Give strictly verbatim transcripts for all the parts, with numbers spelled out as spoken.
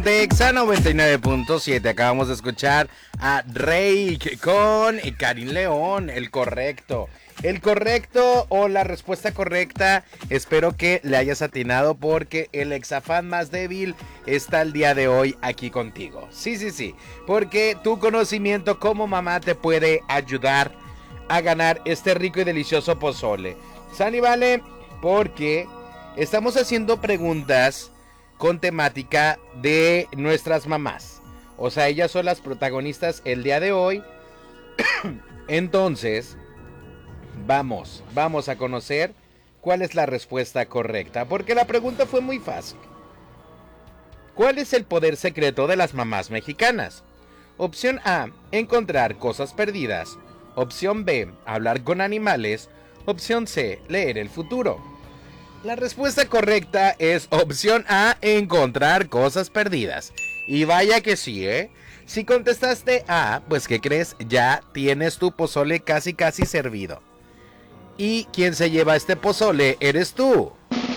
De Exa noventa y nueve punto siete acabamos de escuchar a Drake con Karin León, el correcto. El correcto o la respuesta correcta, espero que le hayas atinado porque el exafán más débil está el día de hoy aquí contigo. Sí, sí, sí, porque tu conocimiento como mamá te puede ayudar a ganar este rico y delicioso pozole. Sani, vale, porque estamos haciendo preguntas con temática de nuestras mamás. O sea, ellas son las protagonistas el día de hoy. Entonces, vamos, vamos a conocer cuál es la respuesta correcta. Porque la pregunta fue muy fácil. ¿Cuál es el poder secreto de las mamás mexicanas? Opción A, encontrar cosas perdidas. Opción B, hablar con animales. Opción C, leer el futuro. La respuesta correcta es opción A, encontrar cosas perdidas. Y vaya que sí, ¿eh? Si contestaste A, pues ¿qué crees? Ya tienes tu pozole casi casi servido. Y quien se lleva este pozole eres tú.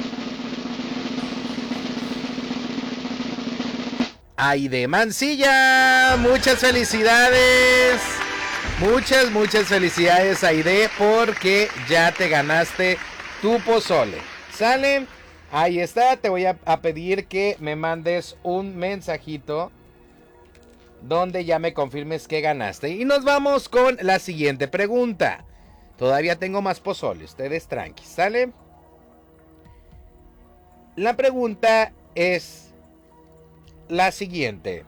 Aide Mancilla, muchas felicidades. Muchas, muchas felicidades, Aide, porque ya te ganaste tu pozole. ¿Sale? Ahí está, te voy a, a pedir que me mandes un mensajito donde ya me confirmes que ganaste. Y nos vamos con la siguiente pregunta. Todavía tengo más pozole, ustedes tranqui, ¿sale? La pregunta es la siguiente.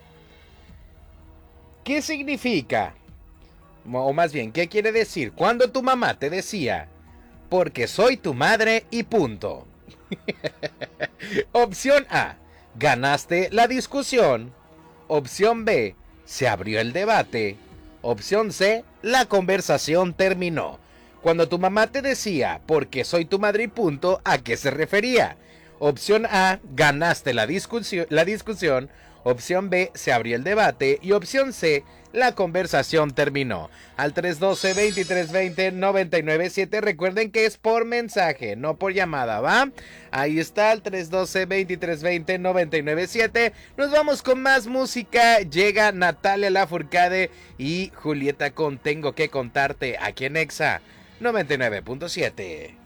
¿Qué significa? O más bien, ¿qué quiere decir cuando tu mamá te decía: porque soy tu madre y punto? Opción A, ganaste la discusión. Opción B, se abrió el debate. Opción C, la conversación terminó. Cuando tu mamá te decía porque soy tu madre y punto, ¿a qué se refería? Opción A, ganaste la discusión, la discusión. Opción B, se abrió el debate. Y opción C, la conversación terminó. Al tres uno dos, dos tres dos cero, nueve nueve siete. Recuerden que es por mensaje, no por llamada, ¿va? Ahí está, el tres uno dos, dos tres dos cero, nueve nueve siete. Nos vamos con más música. Llega Natalia Lafourcade y Julieta con Tengo que contarte, aquí en Exa noventa y nueve punto siete.